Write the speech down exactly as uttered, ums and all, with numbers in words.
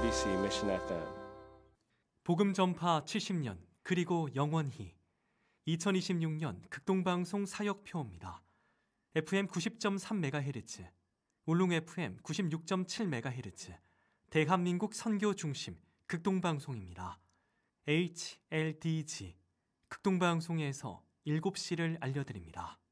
엠비씨 Mission 에프엠. 복음 전파 칠십 년 그리고 영원히 이천이십육 년 극동방송 사역표입니다. 에프엠 구십 점 삼 메가헤르츠, 울릉 에프엠 구십육 점 칠 메가헤르츠, 대한민국 선교 중심 극동방송입니다. 에이치엘디지 극동방송에서 일곱 시를 알려드립니다.